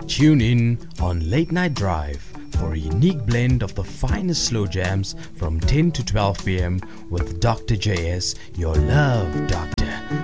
Tune in on Late Night Drive for a unique blend of the finest slow jams from 10 to 12 p.m. with Dr. JS, your love doctor.